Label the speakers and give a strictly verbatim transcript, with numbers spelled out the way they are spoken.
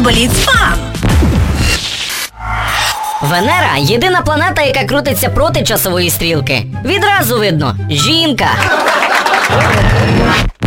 Speaker 1: Бліц-фан!
Speaker 2: Венера – єдина планета, яка крутиться проти часової стрілки. Відразу видно – жінка.